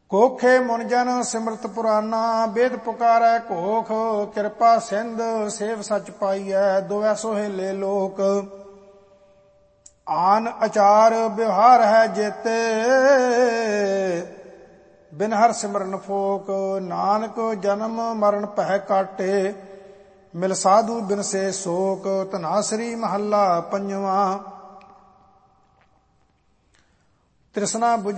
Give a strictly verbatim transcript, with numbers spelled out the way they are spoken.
ਕੋਖੇ ਮੁਨ ਜਨ ਸਿਮਰਤ ਪੁਰਾਨਾ, ਵੇਦ ਪੁਕਾਰੈ ਘੋਖ, ਕਿਰਪਾ ਸਿੰਧ ਸੇਵ ਸਚ ਪਾਈਐ, ਦੁਐ ਸੋਹਿਲੇ ਲੋਕ। ਆਨ ਅਚਾਰ ਵਿਵਹਾਰ ਹੈ ਜੇਤੇ, ਬਿਨ ਹਰ ਸਿਮਰਨ ਫੋਕ। ਨਾਨਕ ਜਨਮ ਮਰਨ ਭੈ ਕਾਟੇ, ਮਿਲ ਸਾਧੂ ਬਿਨ ਸੇ ਸੋਕ। ਧਨਾਸਰੀ ਮਹੱਲਾ ਪੰਜਵਾਂ। ਤ੍ਰਿਸ਼ਨਾ